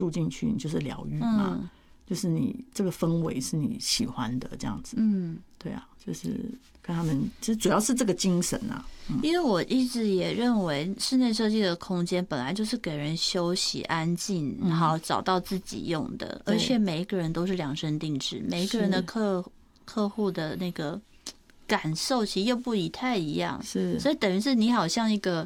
住进去，你就是疗愈嘛，就是你这个氛围是你喜欢的这样子。对啊，就是跟他们，其实主要是这个精神啊。 因为我一直也认为室内设计的空间本来就是给人休息、安静，好找到自己用的，而且每一个人都是量身定制，每一个人的客户的那个感受其实又不太一样，所以等于是你好像一个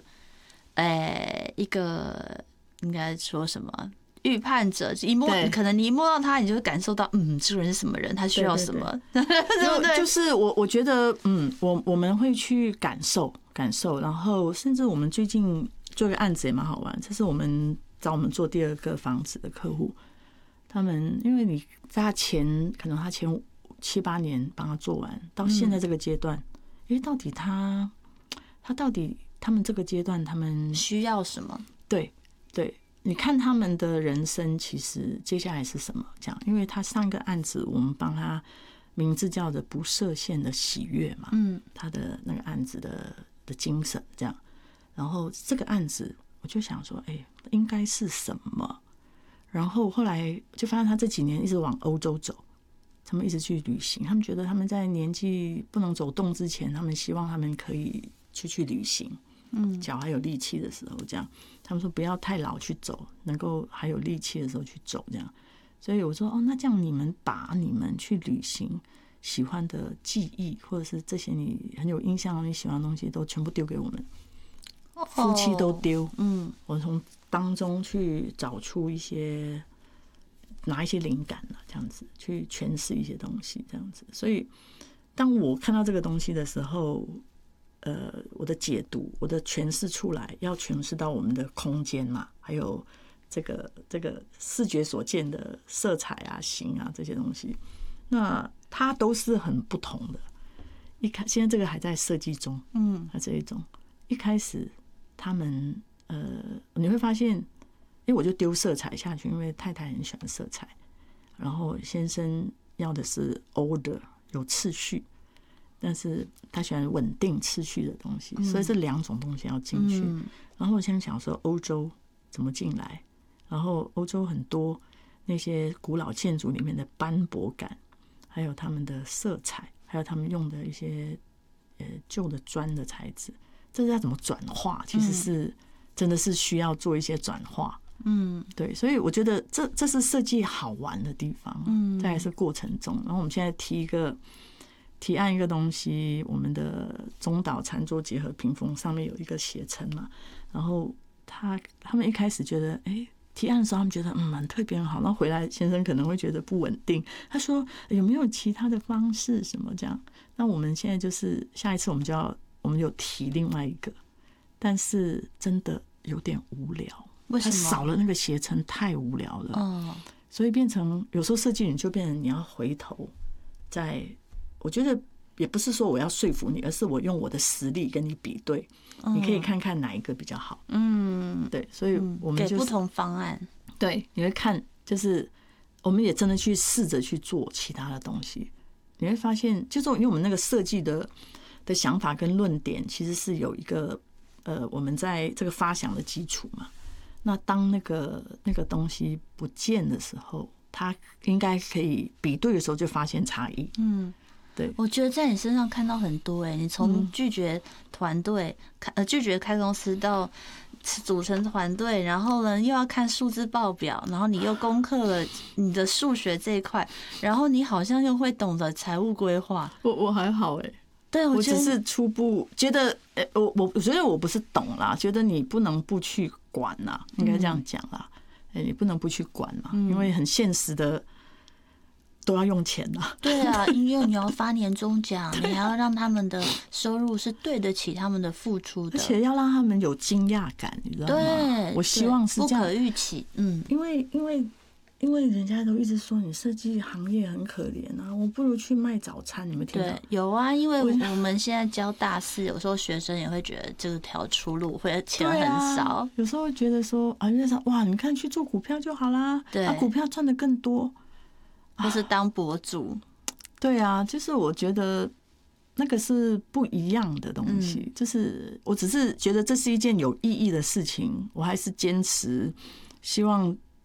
应该说什么预判者，可能你一摸到他，你就会感受到，这个人是什么人，他需要什么，对不对？ 就是我觉得，我们会去感受，然后甚至我们最近做个案子也蛮好玩，这是我们找我们做第2个房子的客户，他们因为你在他可能他前7、8年帮他做完，到现在这个阶段，因为到底他到底他们这个阶段他们需要什么？ 对。你看他们的人生其实接下来是什么？这样，因为他上一个案子我们帮他名字叫做不设限的喜悦嘛，他的那个案子的精神这样。然后这个案子我就想说，应该是什么？然后后来就发现他这几年一直往欧洲走，他们一直去旅行，他们觉得他们在年纪不能走动之前，他们希望他们可以去旅行。脚还有力气的时候，这样他们说不要太老去走，能够还有力气的时候去走，这样。所以我说那这样你们把你们去旅行喜欢的记忆，或者是这些你很有印象你喜欢的东西，都全部丢给我们，夫妻都丢。我从当中去找出拿一些灵感这样子去诠释一些东西，这样子。所以当我看到这个东西的时候，我的解读，我的诠释出来，要诠释到我们的空间嘛，还有这个视觉所见的色彩啊、形啊这些东西，那它都是很不同的。现在这个还在设计中，这一种一开始他们你会发现，我就丢色彩下去，因为太太很喜欢色彩，然后先生要的是 order 有次序。但是他喜欢稳定秩序的东西，所以这2种东西要进去。然后我现在想说欧洲怎么进来，然后欧洲很多那些古老建筑里面的斑驳感，还有他们的色彩，还有他们用的一些旧的砖的材质，这是要怎么转化？其实是真的是需要做一些转化。对，所以我觉得这是设计好玩的地方。再来是过程中，然后我们现在提案一个东西，我们的中岛餐桌结合屏风上面有一个写称嘛，然后他们一开始觉得提案的时候他们觉得很特别很好，然后回来先生可能会觉得不稳定，他说有没有其他的方式什么这样。那我们现在就是下一次我们有提另外一个，但是真的有点无聊， 为什么？ 他少了那个写称，太无聊了。所以变成有时候设计你就变成你要回头我觉得也不是说我要说服你，而是我用我的实力跟你比对，你可以看看哪一个比较好。对，所以我们给不同方案。 对，你会看，就是我们也真的去试着去做其他的东西，你会发现，就是因为我们那个设计的想法跟论点，其实是有一个我们在这个发想的基础嘛。那当那个东西不见的时候，它应该可以比对的时候就发现差异。对， 我觉得在你身上看到很多你从拒绝团队，拒绝开公司到组成团队，然后呢又要看数字报表，然后你又攻克了你的数学这一块，然后你好像又会懂得财务规划。 我还好对， 我只是初步觉得，我觉得我不是懂啦，觉得你不能不去管啦，应该这样讲啦，你不能不去管嘛，因为很现实的。都要用钱啦。 对啊，因为你要发年终奖，你还要让他们的收入是对得起他们的付出的， 而且要让他们有惊讶感，你知道吗？ 对， 我希望是这样， 不可预期。 因为人家都一直说你设计行业很可怜啊，我不如去卖早餐。你们听到？ 对，有啊，因为我们现在教大四，有时候学生也会觉得这条出路会钱很少， 有时候会觉得说啊，哇，你看去做股票就好啦，对，股票赚得更多。 或是当博主， 对啊，就是我觉得那个是不一样的东西。就是我只是觉得这是一件有意义的事情，我还是坚持希望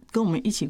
跟我们一起